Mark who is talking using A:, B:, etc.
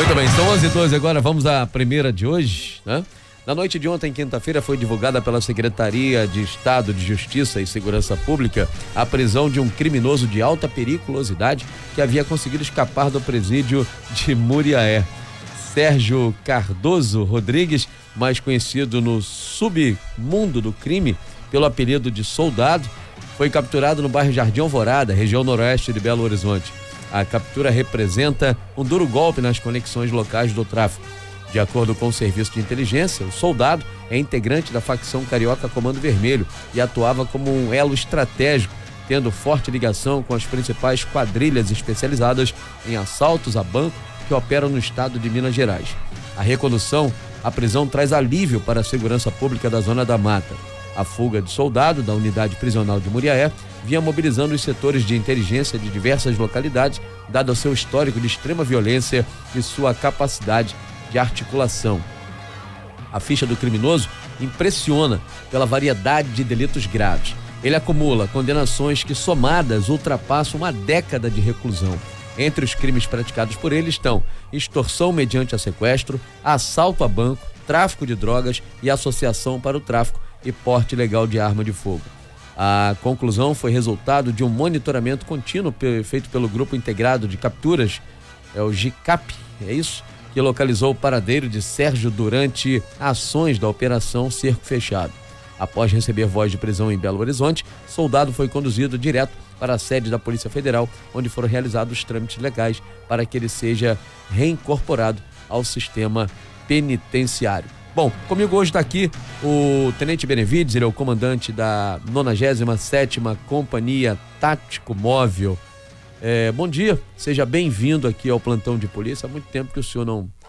A: Muito bem, são 11h12 agora, vamos à primeira de hoje, né? Na noite de ontem, quinta-feira, foi divulgada pela Secretaria de Estado de Justiça e Segurança Pública a prisão de um criminoso de alta periculosidade que havia conseguido escapar do presídio de Muriaé. Sérgio Cardoso Rodrigues, mais conhecido no submundo do crime pelo apelido de Soldado, foi capturado no bairro Jardim Alvorada, região noroeste de Belo Horizonte. A captura representa um duro golpe nas conexões locais do tráfico. De acordo com o Serviço de Inteligência, o Soldado é integrante da facção carioca Comando Vermelho e atuava como um elo estratégico, tendo forte ligação com as principais quadrilhas especializadas em assaltos a banco que operam no estado de Minas Gerais. A recondução à prisão traz alívio para a segurança pública da Zona da Mata. A fuga de Soldado da unidade prisional de Muriaé vinha mobilizando os setores de inteligência de diversas localidades, dado o seu histórico de extrema violência e sua capacidade de articulação. A ficha do criminoso impressiona pela variedade de delitos graves. Ele acumula condenações que, somadas, ultrapassam uma década de reclusão. Entre os crimes praticados por ele estão extorsão mediante a sequestro, assalto a banco, tráfico de drogas e associação para o tráfico e porte ilegal de arma de fogo. A conclusão foi resultado de um monitoramento contínuo feito pelo Grupo Integrado de Capturas, o GICAP, é isso? Que localizou o paradeiro de Sérgio durante ações da Operação Cerco Fechado. Após receber voz de prisão em Belo Horizonte, Soldado foi conduzido direto para a sede da Polícia Federal, onde foram realizados os trâmites legais para que ele seja reincorporado ao sistema penitenciário. Bom, comigo hoje está aqui o Tenente Benevides, ele é o comandante da 97ª Companhia Tático Móvel. Bom dia, seja bem-vindo aqui ao plantão de polícia. Há muito tempo que o senhor